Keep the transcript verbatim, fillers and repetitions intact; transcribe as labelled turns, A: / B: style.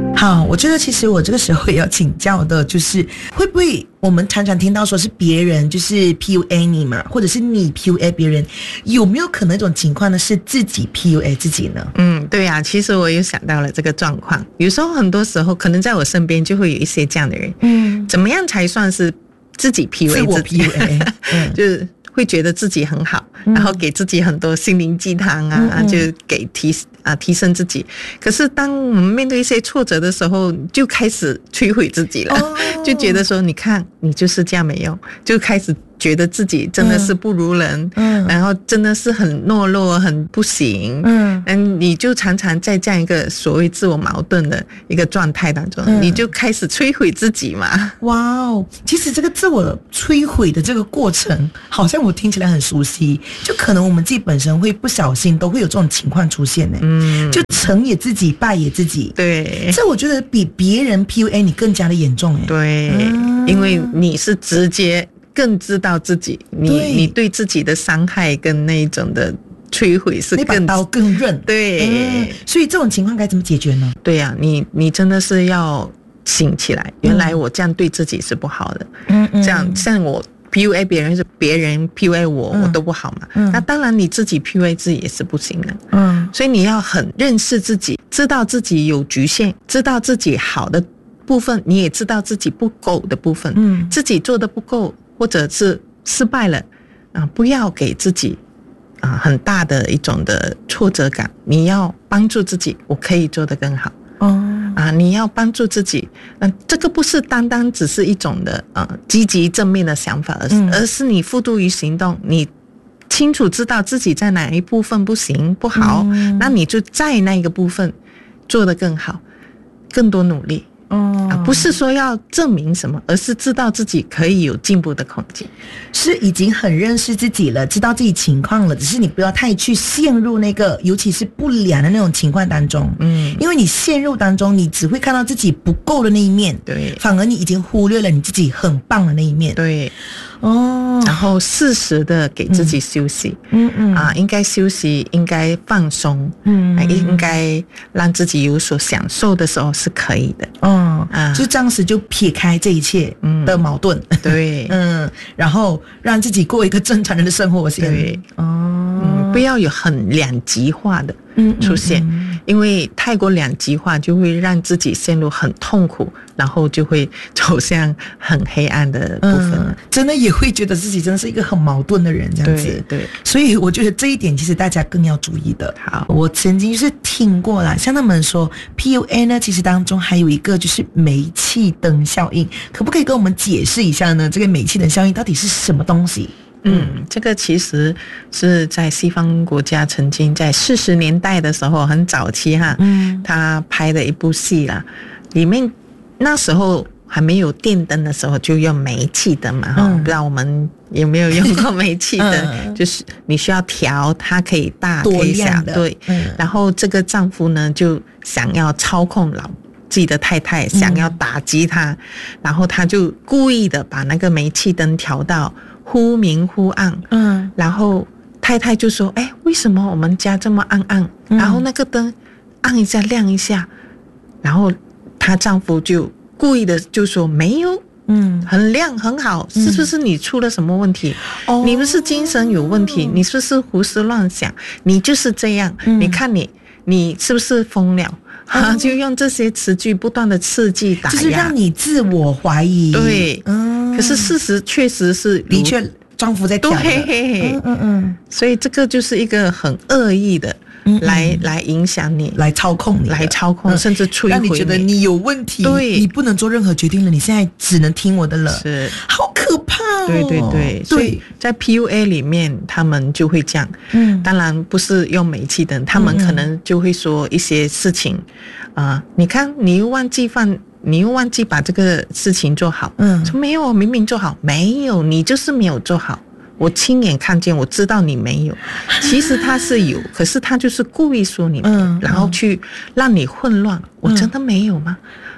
A: 好，我觉得其实我这个时候也要请教的，就是会不会我们常常听到说是别人就是 P U A 你嘛，或者是你 P U A 别人，有没有可能一种情况呢是自己 P U A 自己呢？
B: 嗯，对啊，其实我有想到了这个状况，有时候很多时候可能在我身边就会有一些这样的人，嗯，怎么样才算是自己 P U A 自己？自我 P U A， 嗯，就是会觉得自己很好，嗯，然后给自己很多心灵鸡汤啊，嗯嗯，就给提啊提升自己。可是当我们面对一些挫折的时候，就开始摧毁自己了，哦，就觉得说，你看你就是这样没用，就开始觉得自己真的是不如人，嗯，然后真的是很懦弱，很不行，嗯，嗯，你就常常在这样一个所谓自我矛盾的一个状态当中，嗯，你就开始摧毁自己嘛。
A: 哇哦，其实这个自我摧毁的这个过程，好像我听起来很熟悉，就可能我们自己本身会不小心都会有这种情况出现呢，嗯，就成也自己，败也自己，
B: 对，
A: 这我觉得比别人 P U A 你更加的严重哎，
B: 对，嗯，因为你是直接更知道自己，你对你对自己的伤害跟那一种的摧毁是更
A: 那把刀更刃，
B: 对，
A: 嗯，所以这种情况该怎么解决呢？
B: 对呀，啊，你你真的是要醒起来，原来我这样对自己是不好的，嗯嗯，这样像我 P U A 别人是别人 P U A 我，嗯，我都不好嘛，嗯，那当然你自己 P U A 自己也是不行的，嗯，所以你要很认识自己，知道自己有局限，知道自己好的部分，你也知道自己不够的部分，嗯，自己做的不够或者是失败了啊，不要给自己啊很大的一种的挫折感，你要帮助自己，我可以做得更好。哦，啊，你要帮助自己，嗯，这个不是单单只是一种的呃积极正面的想法，而是，嗯，而是你付诸于行动，你清楚知道自己在哪一部分不行不好，嗯，那你就在那一个部分做得更好，更多努力。哦，啊，不是说要证明什么，而是知道自己可以有进步的空间，
A: 是已经很认识自己了，知道自己情况了，只是你不要太去陷入那个尤其是不良的那种情况当中，嗯，因为你陷入当中，你只会看到自己不够的那一面，
B: 对，
A: 反而你已经忽略了你自己很棒的那一面，
B: 对，哦，然后适时的给自己休息，嗯嗯，啊，应该休息，应该放松，嗯，啊，应该让自己有所享受的时候是可以的，
A: 哦。嗯，就当时就撇开这一切的矛盾，
B: 嗯，对，
A: 嗯，然后让自己过一个正常人的生活先，
B: 对，哦，嗯，不要有很两极化的出现，嗯嗯嗯，因为太过两极化就会让自己陷入很痛苦，然后就会走向很黑暗的部分，嗯，
A: 真的也会觉得自己真的是一个很矛盾的人这样子，
B: 对对，
A: 所以我觉得这一点其实大家更要注意的。
B: 好，
A: 我曾经是听过啦，像他们说 P U A 呢，其实当中还有一个就是煤气灯效应，可不可以跟我们解释一下呢？这个煤气灯效应到底是什么东西？
B: 嗯，这个其实是在西方国家曾经在四十年代的时候很早期哈，嗯，他拍的一部戏啦，里面那时候还没有电灯的时候就用煤气灯嘛，哈，嗯，不知道我们有没有用过煤气灯，嗯，就是你需要调它可以大可以小，对，嗯，然后这个丈夫呢就想要操控老自己的太太，想要打击她，嗯，然后他就故意的把那个煤气灯调到忽明忽暗，嗯，然后太太就说，哎，为什么我们家这么暗暗，嗯，然后那个灯按一下亮一下，然后她丈夫就故意的就说没有，嗯，很亮很好，是不是你出了什么问题，嗯，你不是精神有问题，哦，你是不是胡思乱想，你就是这样，嗯，你看你你是不是疯了，啊，就用这些词句不断的刺激打压，
A: 就是让你自我怀疑，
B: 对，嗯，可是事实确实是
A: 的确丈夫在调的，
B: 对，嗯嗯嗯，所以这个就是一个很恶意的来嗯嗯来影响你，
A: 来操控你，
B: 来操控，嗯，甚至摧毁你，
A: 让你觉得你有问题，对，你不能做任何决定了，你现在只能听我的了，
B: 是，
A: 好可怕哦，
B: 对对对，所以在 P U A 里面他们就会这样，嗯，当然不是用煤气灯，他们可能就会说一些事情啊，呃，你看你又忘记放你又忘记把这个事情做好，嗯，说没有，明明做好，没有，你就是没有做好，我亲眼看见，我知道你没有，其实他是有，可是他就是故意说你没有，嗯，然后去让你混乱，我真的没有吗？